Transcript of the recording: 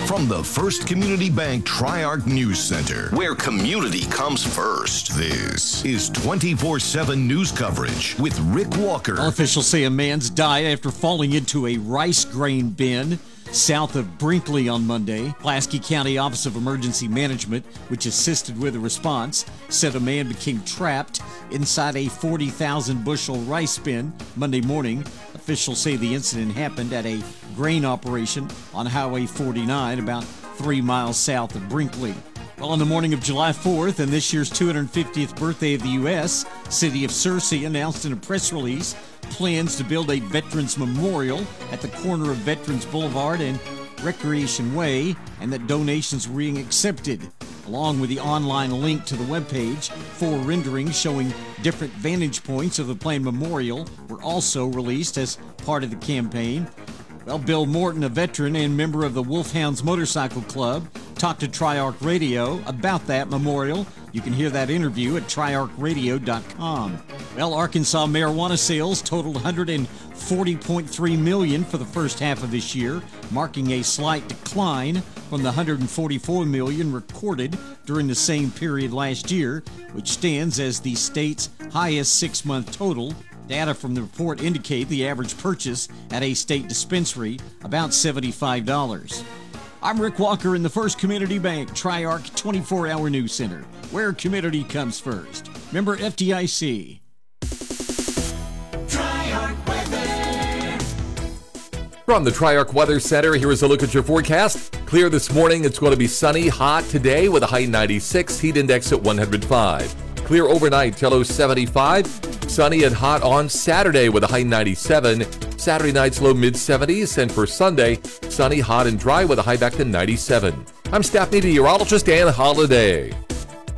From the First Community Bank Tri-Arc News Center, where community comes first, this is 24/7 news coverage with Rick Walker. Well, officials say a man's died after falling into a rice grain bin south of Brinkley on Monday. Pulaski County Office of Emergency Management, which assisted with the response, said a man became trapped inside a 40,000 bushel rice bin Monday morning. Officials say the incident happened at a grain operation on Highway 49, about 3 miles south of Brinkley. Well, on the morning of July 4th and this year's 250th birthday of the U.S., City of Searcy announced in a press release plans to build a Veterans Memorial at the corner of Veterans Boulevard and Recreation Way, and that donations were being accepted. Along with the online link to the webpage, 4 renderings showing different vantage points of the planned memorial were also released as part of the campaign. Well, Bill Morton, a veteran and member of the Wolfhounds Motorcycle Club, talked to Tri-Arc Radio about that memorial. You can hear that interview at triarcradio.com. Well, Arkansas marijuana sales totaled $140.3 million for the first half of this year, marking a slight decline from the $144 million recorded during the same period last year, which stands as the state's highest 6-month total. Data from the report indicate the average purchase at a state dispensary about $75. I'm Rick Walker in the First Community Bank Tri-Arc 24-hour news center, where community comes first. Member FDIC. Tri-Arc weather. From the Tri-Arc Weather Center, here is a look at your forecast. Clear this morning. It's going to be sunny, hot today with a high 96, heat index at 105. Clear overnight till low 75. Sunny and hot on Saturday with a high 97. Saturday night's low mid-70s. And for Sunday, sunny, hot, and dry with a high back to 97. I'm staff meteorologist Ann Holiday.